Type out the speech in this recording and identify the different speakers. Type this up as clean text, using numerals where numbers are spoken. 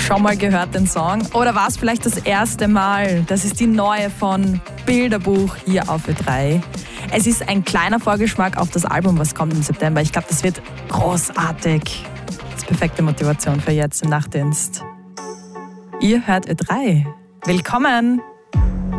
Speaker 1: schon mal gehört, den Song? Oder war es vielleicht das erste Mal? Das ist die neue von Bilderbuch hier auf Ö3. Es ist ein kleiner Vorgeschmack auf das Album, was kommt im September. Ich glaube, das wird großartig. Das ist perfekte Motivation für jetzt im Nachtdienst. Ihr hört Ö3. Willkommen!